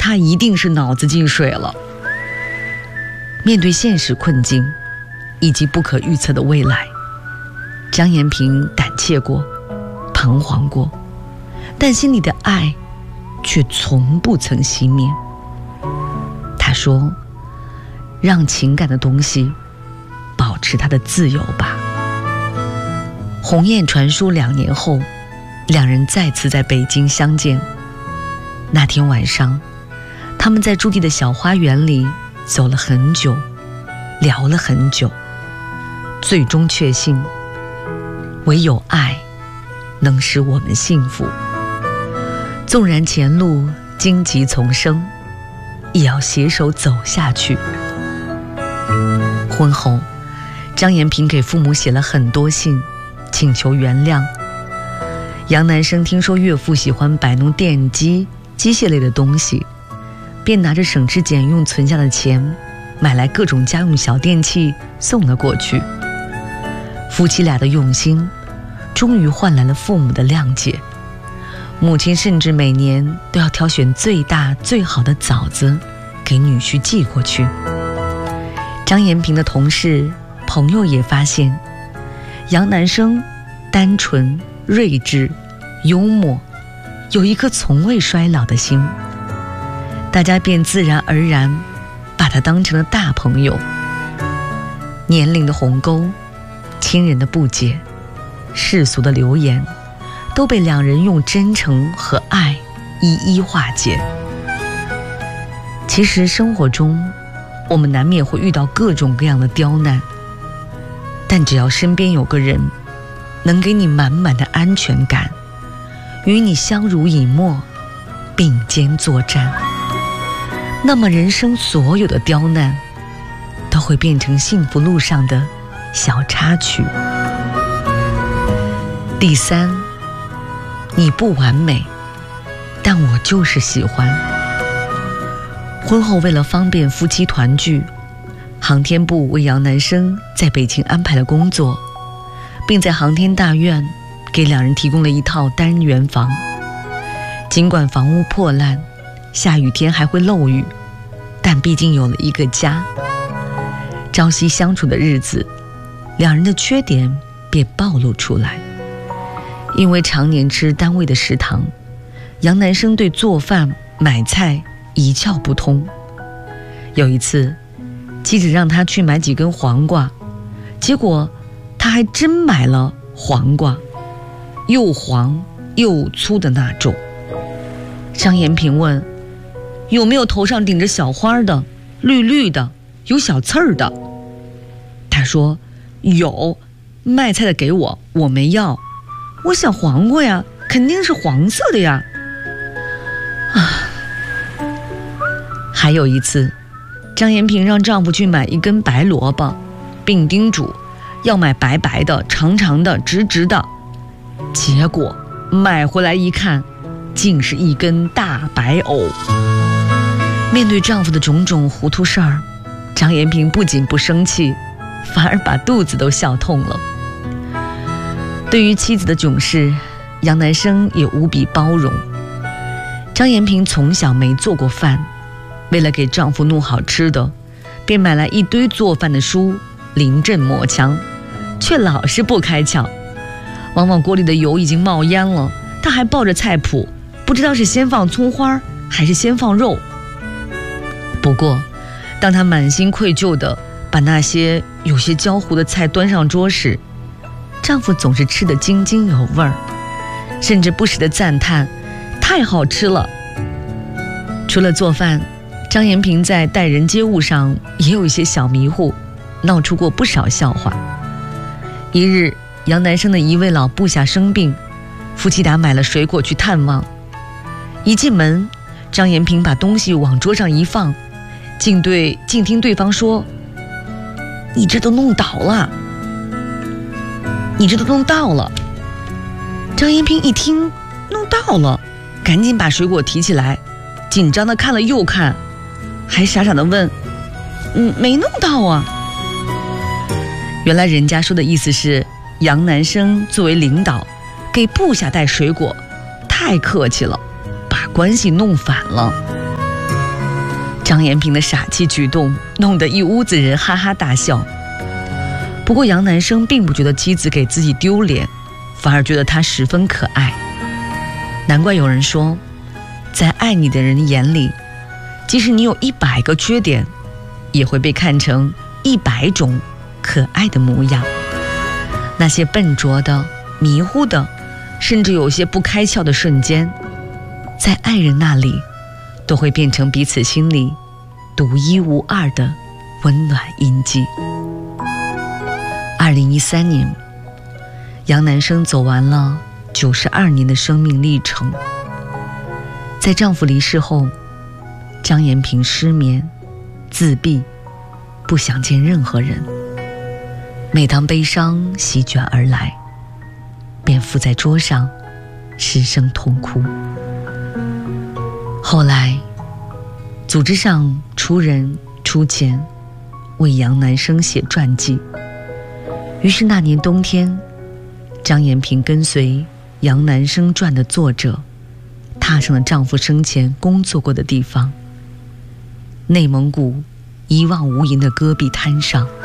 他一定是脑子进水了。面对现实困境以及不可预测的未来，张延平胆怯过，彷徨过，但心里的爱却从不曾熄灭。他说，让情感的东西保持它的自由吧。鸿雁传书2年后，两人再次在北京相见。那天晚上，他们在驻地的小花园里走了很久，聊了很久，最终确信，唯有爱能使我们幸福。纵然前路荆棘丛生，也要携手走下去。婚后，张延平给父母写了很多信，请求原谅。杨南生听说岳父喜欢摆弄电影机、机械类的东西，便拿着省吃俭用存下的钱，买来各种家用小电器送了过去。夫妻俩的用心，终于换来了父母的谅解。母亲甚至每年都要挑选最大最好的枣子给女婿寄过去。张延平的同事朋友也发现，杨南生单纯、睿智、幽默，有一颗从未衰老的心。大家便自然而然把他当成了大朋友。年龄的鸿沟，亲人的不解，世俗的流言，都被两人用真诚和爱一一化解。其实生活中，我们难免会遇到各种各样的刁难，但只要身边有个人能给你满满的安全感，与你相濡以沫，并肩作战，那么人生所有的刁难都会变成幸福路上的小插曲。第3，你不完美，但我就是喜欢。婚后为了方便夫妻团聚，航天部为杨南生在北京安排了工作，并在航天大院给两人提供了一套单元房。尽管房屋破烂，下雨天还会漏雨，但毕竟有了一个家。朝夕相处的日子，两人的缺点便暴露出来。因为常年吃单位的食堂，杨南生对做饭买菜一窍不通。有一次，妻子让他去买几根黄瓜，结果他还真买了黄瓜，又黄又粗的那种。张延平问，有没有头上顶着小花的，绿绿的，有小刺儿的？他说有，卖菜的给我，我没要。我想黄瓜呀，肯定是黄色的呀。还有一次，张延平让丈夫去买一根白萝卜，并叮嘱要买白白的、长长的、直直的。结果买回来一看，竟是一根大白藕。面对丈夫的种种糊涂事儿，张延平不仅不生气，反而把肚子都笑痛了。对于妻子的囧事，杨南生也无比包容。张延平从小没做过饭，为了给丈夫弄好吃的，便买来一堆做饭的书，临阵磨枪，却老是不开窍。往往锅里的油已经冒烟了，他还抱着菜谱，不知道是先放葱花还是先放肉。不过当他满心愧疚地把那些有些焦糊的菜端上桌时，丈夫总是吃得津津有味儿，甚至不时地赞叹太好吃了。除了做饭，张延平在待人接物上也有一些小迷糊，闹出过不少笑话。一日，杨南生的一位老部下生病，夫妻俩买了水果去探望。一进门，张延平把东西往桌上一放，竟听对方说，你这都弄倒了，你这都弄倒了。张延平一听弄倒了，赶紧把水果提起来，紧张地看了又看，还傻傻地问，没弄到啊。原来人家说的意思是，杨南生作为领导，给部下带水果太客气了，把关系弄反了。 张延平的傻气举动弄得一屋子人哈哈大笑。不过杨南生并不觉得妻子给自己丢脸，反而觉得她十分可爱。难怪有人说，在爱你的人眼里，即使你有100个缺点，也会被看成100种可爱的模样。那些笨拙的、迷糊的，甚至有些不开窍的瞬间，在爱人那里都会变成彼此心里独一无二的温暖印记。2013年，杨南生走完了92年的生命历程。在丈夫离世后，张延平失眠、自闭，不想见任何人。每当悲伤席卷而来，便伏在桌上失声痛哭。后来组织上出人出钱为杨南生写传记，于是那年冬天，张延平跟随杨南生传的作者踏上了丈夫生前工作过的地方，内蒙古一望无垠的戈壁滩上，